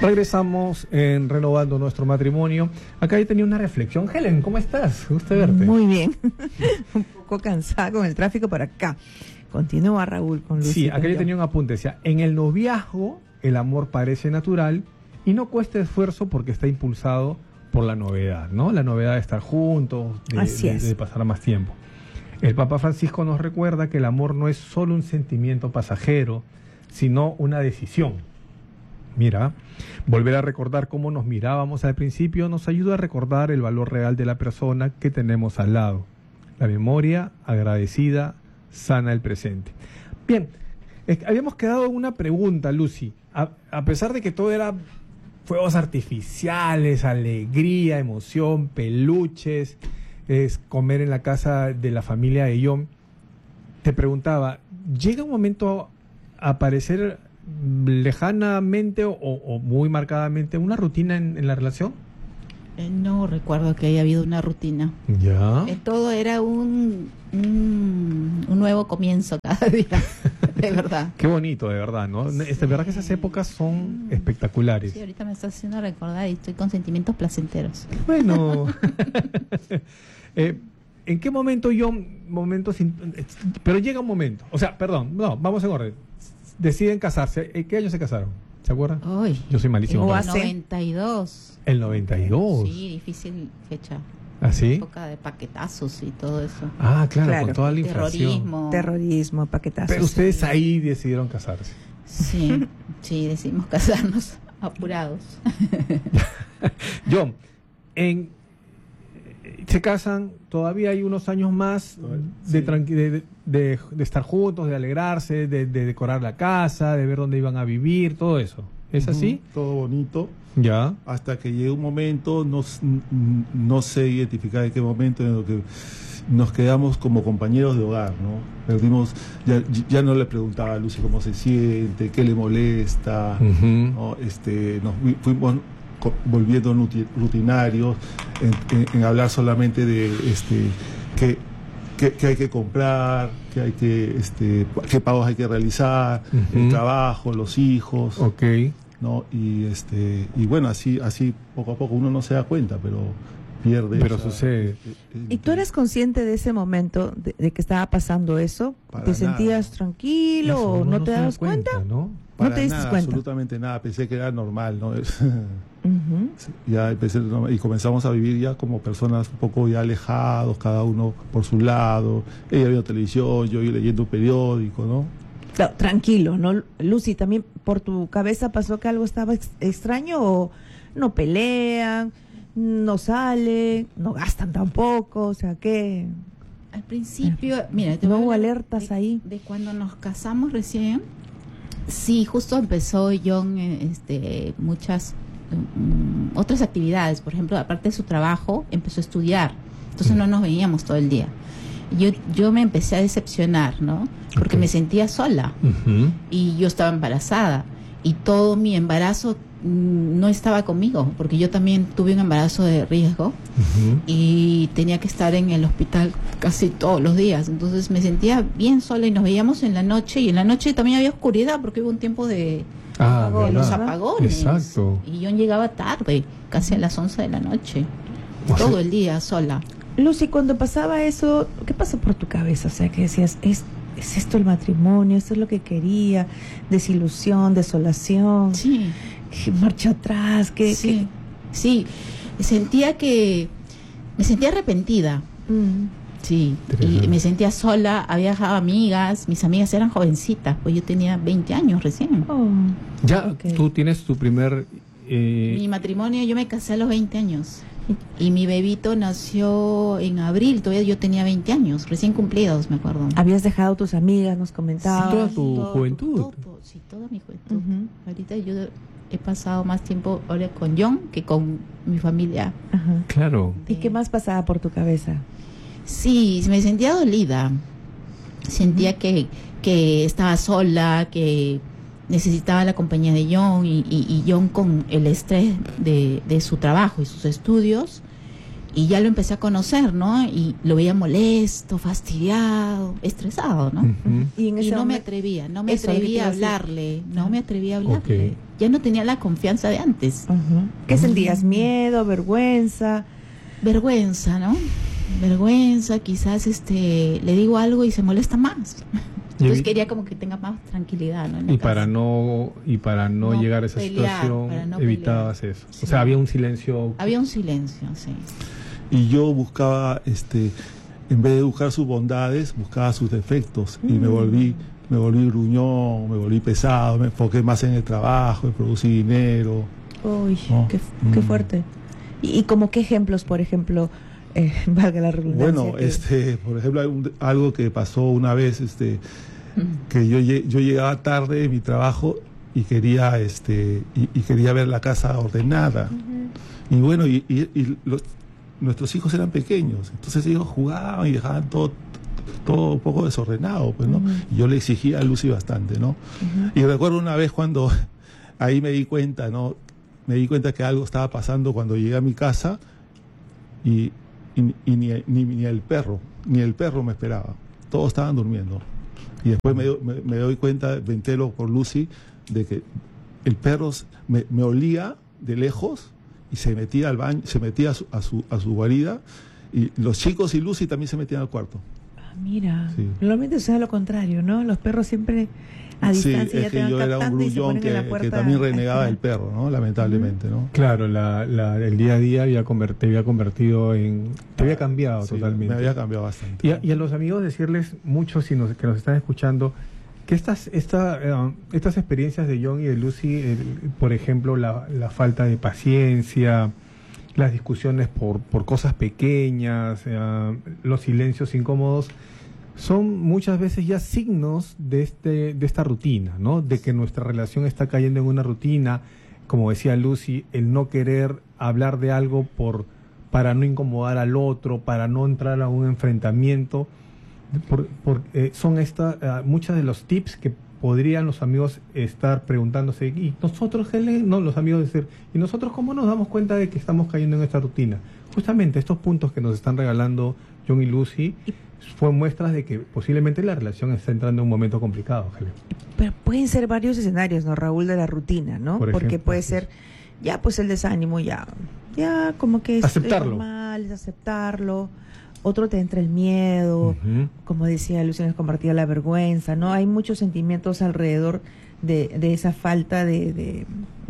Regresamos en Renovando Nuestro Matrimonio. Acá yo tenía una reflexión. Helen, ¿cómo estás? Gusto verte. Muy bien. Un poco cansada con el tráfico por acá. Continúa, Raúl, con Lucy. Sí, acá yo tenía un apunte. Decía, en el noviazgo el amor parece natural y no cuesta esfuerzo porque está impulsado por la novedad, ¿no? La novedad de estar juntos, de pasar más tiempo. El Papa Francisco nos recuerda que el amor no es solo un sentimiento pasajero, sino una decisión. Mira, volver a recordar cómo nos mirábamos al principio nos ayuda a recordar el valor real de la persona que tenemos al lado. La memoria agradecida sana el presente. Bien, habíamos quedado en una pregunta, Lucy. A pesar de que todo era fuegos artificiales, alegría, emoción, peluches, comer en la casa de la familia de John, te preguntaba, ¿llega un momento a aparecer lejanamente o muy marcadamente una rutina en la relación? No recuerdo que haya habido una rutina. Ya. Todo era un nuevo comienzo cada día, de verdad. Qué bonito, de verdad, ¿no? Es de verdad que esas épocas son espectaculares. Sí, ahorita me está haciendo recordar y estoy con sentimientos placenteros. Bueno. ¿En qué momento pero llega un momento, o sea, perdón, no, vamos en orden. Deciden casarse. ¿En qué año se casaron? ¿Se acuerdan? Uy, yo soy malísimo. El 92. ¿El 92? Sí, difícil fecha. ¿Ah, sí? Época de paquetazos y todo eso. Ah, claro, con toda la inflación. Terrorismo, paquetazos. Pero ustedes ahí decidieron casarse. Sí, sí, decidimos casarnos apurados. John, se casan, todavía hay unos años más de estar juntos, de alegrarse, de decorar la casa, de ver dónde iban a vivir, todo eso. ¿Es así? Todo bonito. Ya. Hasta que llega un momento, no sé identificar en qué momento, en el que nos quedamos como compañeros de hogar, ¿no? Perdimos, ya no le preguntaba a Lucy cómo se siente, qué le molesta, ¿no? Nos fuimos volviendo rutinarios en hablar solamente de qué hay que comprar, qué pagos hay que realizar, el trabajo, los hijos, ¿no? Y bueno, así poco a poco uno no se da cuenta, pero pierde. Pero sucede. ¿Y tú eres consciente de ese momento de que estaba pasando eso? ¿Te sentías tranquilo o no te dabas cuenta? ¿No? ¿No te diste cuenta? Absolutamente nada, pensé que era normal, ¿no? Ya empecé, y comenzamos a vivir ya como personas un poco ya alejados, cada uno por su lado. Ella viendo televisión, yo leyendo un periódico, ¿no? Claro, tranquilo, ¿no? Lucy, ¿también por tu cabeza pasó que algo estaba extraño o no pelean, no salen, no gastan tampoco? O sea, ¿qué? Al principio, mira, ¿no hubo alertas ahí? De cuando nos casamos recién, sí, justo empezó John muchas otras actividades. Por ejemplo, aparte de su trabajo, empezó a estudiar. Entonces no nos veíamos todo el día. Yo me empecé a decepcionar, ¿no? Porque me sentía sola. Y yo estaba embarazada. Y todo mi embarazo no estaba conmigo, porque yo también tuve un embarazo de riesgo y tenía que estar en el hospital casi todos los días. Entonces me sentía bien sola y nos veíamos en la noche, y en la noche también había oscuridad porque hubo un tiempo de los apagones. Exacto. Y yo llegaba tarde, casi a las 11 de la noche, todo el día sola. Lucy, cuando pasaba eso, ¿qué pasó por tu cabeza? O sea, que decías, ¿es esto el matrimonio? ¿Esto es lo que quería? Desilusión, desolación. Sí. Marcha atrás. Sí. Me sentía arrepentida. Sí. Y me sentía sola. Había dejado amigas. Mis amigas eran jovencitas, pues yo tenía 20 años recién. Tú tienes tu primer... Mi matrimonio, yo me casé a los 20 años. Y mi bebito nació en abril, todavía yo tenía 20 años, recién cumplidos, me acuerdo. Habías dejado tus amigas, nos comentabas. Toda tu juventud. Sí, toda mi juventud. Ahorita yo he pasado más tiempo ahora con John que con mi familia. Claro. ¿Y qué más pasaba por tu cabeza? Sí, me sentía dolida. Sentía que estaba sola, que necesitaba la compañía de John, y John con el estrés de su trabajo y sus estudios, y ya lo empecé a conocer, ¿no? Y lo veía molesto, fastidiado, estresado, ¿no? Y no me atrevía a hablarle, ya no tenía la confianza de antes. ¿Qué sentías? ¿Miedo, vergüenza? Vergüenza, ¿no? Vergüenza, quizás le digo algo y se molesta más. Entonces quería como que tenga más tranquilidad, ¿no? Y para no llegar a esa situación, evitabas eso. Sí. O sea, había un silencio. Había un silencio, sí. Y yo buscaba, en vez de buscar sus bondades, buscaba sus defectos. Y me volví gruñón, me volví pesado, me enfoqué más en el trabajo, en producir dinero. Uy, ¿no? qué fuerte. ¿Y como qué ejemplos, por ejemplo, valga la redundancia? Bueno, por ejemplo, algo que pasó una vez, que yo llegaba tarde de mi trabajo y quería quería ver la casa ordenada. Y bueno, nuestros hijos eran pequeños, entonces ellos jugaban y dejaban todo un poco desordenado, pues, ¿no? Y yo le exigía a Lucy bastante, ¿no? Y recuerdo una vez cuando ahí me di cuenta, ¿no? Me di cuenta que algo estaba pasando cuando llegué a mi casa y ni el perro me esperaba. Todos estaban durmiendo. Y después me doy cuenta, me entero por Lucy, de que el perro me olía de lejos y se metía al baño, se metía a su guarida, y los chicos y Lucy también se metían al cuarto. Mira, sí. Normalmente sucede lo contrario, ¿no? Los perros siempre a distancia. Sí, es que yo era un gruñón que también renegaba del perro, ¿no? Lamentablemente, ¿no? Claro, el día a día te había cambiado totalmente. Me había cambiado bastante. Y a los amigos decirles, muchos que nos están escuchando, que estas experiencias de John y de Lucy, por ejemplo, la falta de paciencia, las discusiones por cosas pequeñas, los silencios incómodos, son muchas veces ya signos de esta rutina, ¿no? De que nuestra relación está cayendo en una rutina, como decía Lucy, el no querer hablar de algo para no incomodar al otro, para no entrar a un enfrentamiento. Son muchos de los tips que podrían los amigos estar preguntándose, ¿y nosotros los amigos decir, ¿y nosotros cómo nos damos cuenta de que estamos cayendo en esta rutina? Justamente estos puntos que nos están regalando John y Lucy fue muestras de que posiblemente la relación está entrando en un momento complicado, Helen. Pero pueden ser varios escenarios, ¿no, Raúl, de la rutina, ¿no? Porque puede ser ya pues el desánimo, ya como que es normal, es aceptarlo. Otro te entra el miedo, como decía Lucy, nos compartía la vergüenza, ¿no? Hay muchos sentimientos alrededor de esa falta de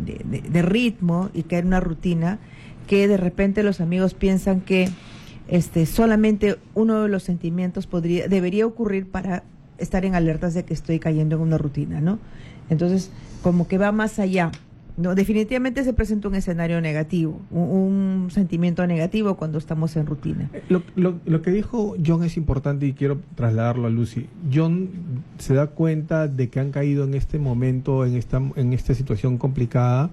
ritmo y caer en una rutina, que de repente los amigos piensan que solamente uno de los sentimientos debería ocurrir para estar en alertas de que estoy cayendo en una rutina, ¿no? Entonces, como que va más allá. No, definitivamente se presenta un escenario negativo, un sentimiento negativo cuando estamos en rutina. Lo que dijo John es importante y quiero trasladarlo a Lucy. John se da cuenta de que han caído en este momento, en esta situación complicada,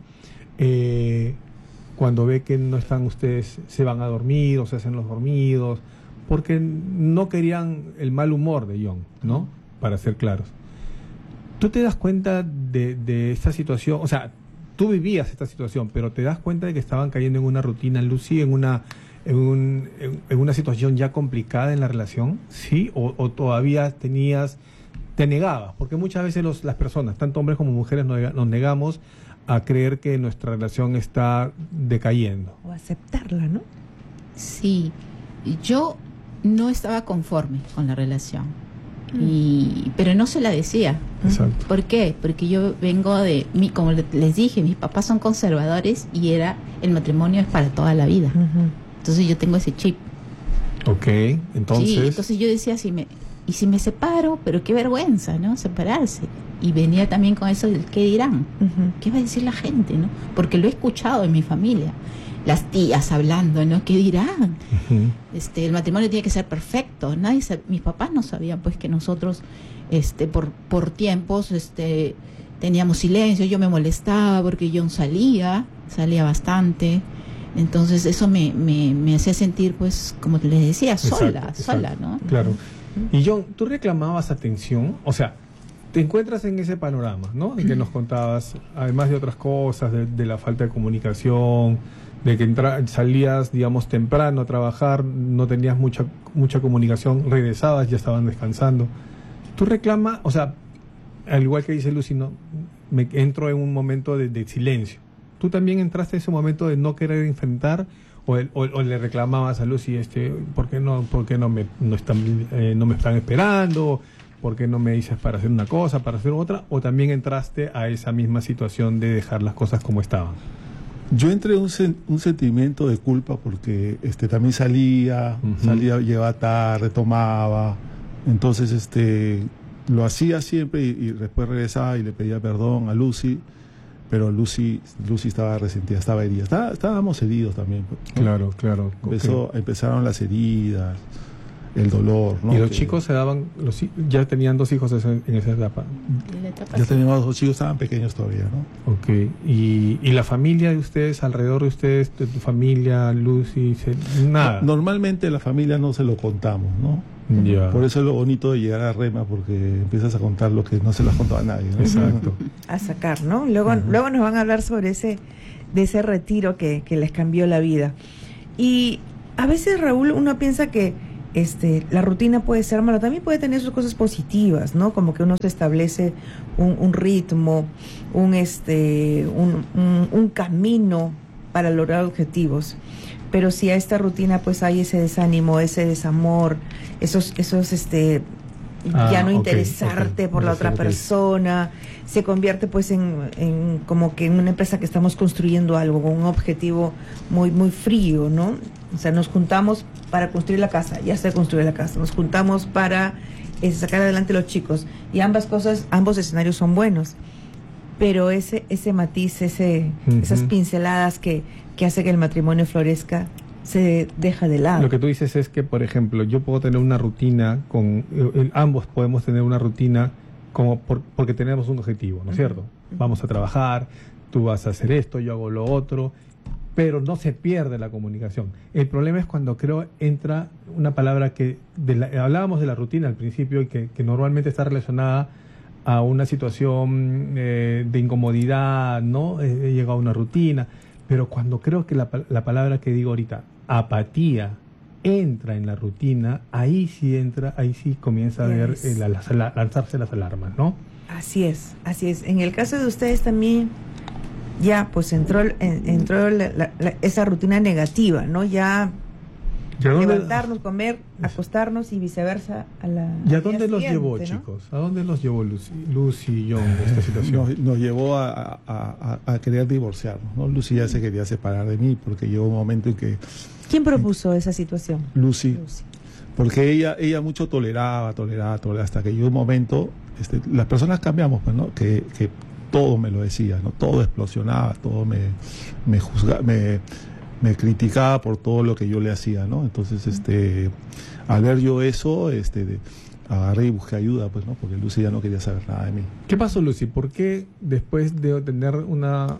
cuando ve que no están ustedes, se van a dormir o se hacen los dormidos, porque no querían el mal humor de John, ¿no? Para ser claros. ¿Tú te das cuenta de esta situación? O sea, tú vivías esta situación, pero te das cuenta de que estaban cayendo en una rutina, Lucy, en una situación ya complicada en la relación, ¿sí? O todavía te negabas, porque muchas veces las personas, tanto hombres como mujeres, nos negamos a creer que nuestra relación está decayendo. O aceptarla, ¿no? Sí, yo no estaba conforme con la relación. Pero no se la decía. Exacto. ¿Por qué? Porque yo vengo como les dije, mis papás son conservadores y el matrimonio es para toda la vida. Entonces yo tengo ese chip. Ok, entonces... Sí, entonces yo decía, si me separo, pero qué vergüenza, ¿no? Separarse. Y venía también con eso del qué dirán. ¿Qué va a decir la gente, no? Porque lo he escuchado en mi familia. Las tías hablando, ¿no? ¿Qué dirán? El matrimonio tiene que ser perfecto. Mis papás no sabían, pues, que nosotros, por tiempos, teníamos silencio. Yo me molestaba porque yo salía bastante. Entonces eso me hacía sentir, pues, como les decía, sola, ¿no? Claro. Y John, ¿tú reclamabas atención? O sea, te encuentras en ese panorama, ¿no? En que nos contabas, además de otras cosas, de la falta de comunicación, de que salías, digamos, temprano a trabajar, no tenías mucha comunicación, regresabas, ya estaban descansando. Tú reclamas, o sea, al igual que dice Lucy, no entro en un momento de silencio. ¿Tú también entraste en ese momento de no querer enfrentar o le reclamabas a Lucy, ¿por qué no me están esperando? ¿Por qué no me dices para hacer una cosa, para hacer otra? ¿O también entraste a esa misma situación de dejar las cosas como estaban? Yo entré un sentimiento de culpa porque también salía, llegaba tarde, tomaba. Entonces lo hacía siempre y después regresaba y le pedía perdón a Lucy, pero Lucy estaba resentida, estaba herida. Estábamos heridos también. ¿No? Claro. Empezaron las heridas, el dolor, ¿no? Y los chicos ya tenían 2 hijos en esa etapa. Ya teníamos 2 chicos, estaban pequeños todavía, ¿no? Ok. ¿Y la familia de ustedes, alrededor de ustedes, de tu familia, Lucy, nada? Normalmente la familia no se lo contamos, ¿no? Ya. Por eso es lo bonito de llegar a Rema, porque empiezas a contar lo que no se lo has contado a nadie, ¿no? Exacto. A sacar, ¿no? Luego nos van a hablar sobre ese retiro que les cambió la vida. Y a veces, Raúl, uno piensa que la rutina puede ser mala, también puede tener sus cosas positivas, ¿no? Como que uno se establece un ritmo, un camino para lograr objetivos. Pero si a esta rutina pues hay ese desánimo, ese desamor, esos ya no interesarte por la otra persona, se convierte pues en como que en una empresa que estamos construyendo algo con un objetivo muy muy frío, ¿no? O sea, nos juntamos para construir la casa, ya se construye la casa, nos juntamos para sacar adelante los chicos, y ambos escenarios son buenos, pero ese matiz, esas pinceladas que hace que el matrimonio florezca, se deja de lado. Lo que tú dices es que, por ejemplo, yo puedo tener una rutina ambos podemos tener una rutina porque tenemos un objetivo, ¿no es cierto? Vamos a trabajar, tú vas a hacer esto, yo hago lo otro, pero no se pierde la comunicación. El problema es cuando entra una palabra que hablábamos de la rutina al principio y que normalmente está relacionada a una situación de incomodidad, ¿no? He llegado a una rutina, pero cuando creo que la palabra que digo ahorita, apatía, entra en la rutina, ahí sí comienza a ver lanzarse las alarmas, ¿no? Así es. En el caso de ustedes también ya pues entró esa rutina negativa, ¿no? Ya levantarnos, comer, acostarnos y viceversa. ¿Y a dónde los llevó, ¿no? Chicos? ¿A dónde los llevó Lucy y John esta situación? Nos llevó a querer divorciarnos, ¿no? Lucy ya se quería separar de mí porque llegó un momento en que... ¿Quién propuso esa situación? Lucy. Porque ella mucho toleraba hasta que llegó un momento, las personas cambiamos, pues, ¿no? Que todo me lo decía, ¿no? Todo explosionaba, todo me juzgaba, me criticaba por todo lo que yo le hacía, ¿no? Entonces, al ver yo eso, agarré y busqué ayuda, pues, ¿no? Porque Lucy ya no quería saber nada de mí. ¿Qué pasó, Lucy? ¿Por qué después de tener un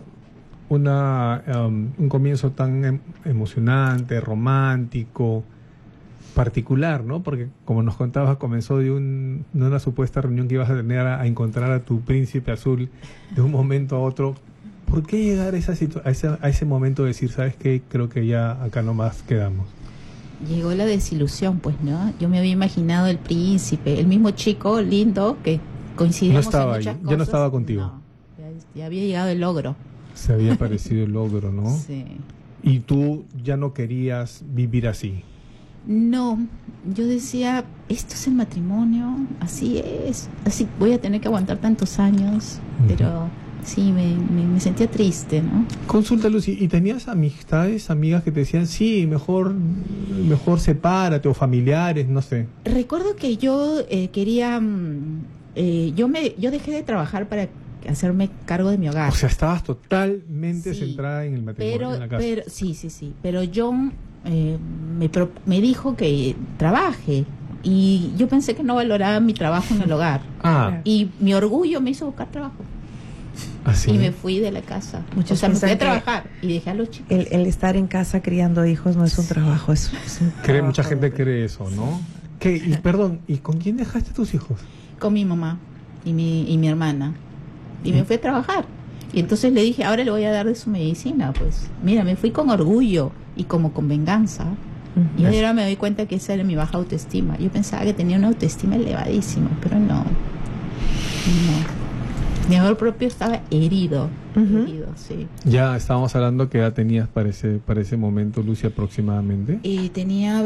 comienzo tan emocionante, romántico, particular, ¿no? Porque, como nos contabas, comenzó de una supuesta reunión que ibas a tener a encontrar a tu príncipe azul de un momento a otro? ¿Por qué llegar a ese momento de decir, ¿sabes qué? Creo que ya acá nomás quedamos. Llegó la desilusión, pues, ¿no? Yo me había imaginado el príncipe, el mismo chico lindo que coincidimos en muchas cosas. Ya no estaba contigo. No, ya había llegado el logro. Se había aparecido el logro, ¿no? Sí. Y tú ya no querías vivir así. No, yo decía, esto es el matrimonio, así es, así voy a tener que aguantar tantos años, pero sí, me sentía triste, ¿no? Consulta, Lucy, ¿y tenías amigas que te decían, sí, mejor sepárate, o familiares, no sé? Recuerdo que yo quería, yo dejé de trabajar para hacerme cargo de mi hogar. O sea, estabas totalmente centrada en el matrimonio, en la casa. Sí, pero John me dijo que trabaje, y yo pensé que no valoraba mi trabajo en el hogar. Y mi orgullo me hizo buscar trabajo. ¿Así? Y me fui de la casa. Me fui a trabajar y dejé a los chicos. El estar en casa criando hijos no es un trabajo, es un trabajo. Mucha gente cree eso, ¿no? ¿Y con quién dejaste tus hijos? Con mi mamá y mi hermana. Y me fui a trabajar. Y entonces le dije, ahora le voy a dar de su medicina. Pues mira, me fui con orgullo y como con venganza. Y ahora me doy cuenta que esa era mi baja autoestima. Yo pensaba que tenía una autoestima elevadísima, pero no. Mi amor propio estaba herido, herido, sí. Ya estábamos hablando que edad tenías para ese momento, Lucy, aproximadamente. Tenía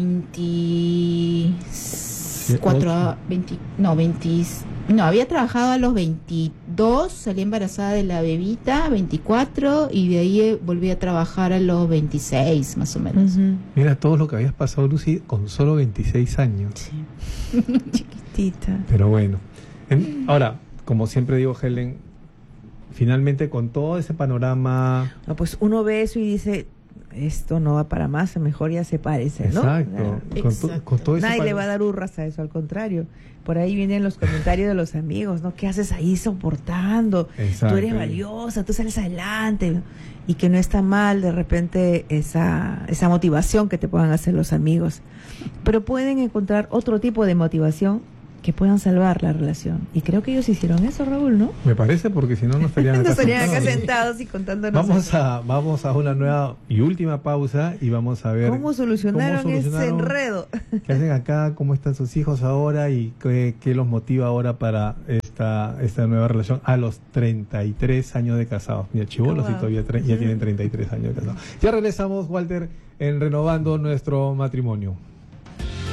24, 20, no, 20, no, había trabajado a los 22, salí embarazada de la bebita, 24, y de ahí volví a trabajar a los 26, más o menos. Mira todo lo que habías pasado, Lucy, con solo 26 años. Sí. Chiquitita. Pero bueno. Ahora, como siempre digo, Helen, finalmente con todo ese panorama... No, pues uno ve eso y dice, esto no va para más, mejor ya sepárese, ¿no? Exacto. Con todo ese nadie le va a dar hurras a eso, al contrario. Por ahí vienen los comentarios de los amigos, ¿no? ¿Qué haces ahí soportando? Exacto. Tú eres valiosa, tú sales adelante. Y que no está mal de repente esa motivación que te puedan hacer los amigos. Pero pueden encontrar otro tipo de motivación que puedan salvar la relación. Y creo que ellos hicieron eso, Raúl, ¿no? Me parece, porque si no, no estarían acá, sentados y contándonos. Vamos a una nueva y última pausa y vamos a ver cómo solucionaron ese enredo. ¿Qué hacen acá? ¿Cómo están sus hijos ahora? ¿Y qué los motiva ahora para esta nueva relación a los 33 años de casados? Mira, chibolos y todavía ya tienen 33 años de casados. Ya regresamos, Walter, en Renovando Nuestro Matrimonio.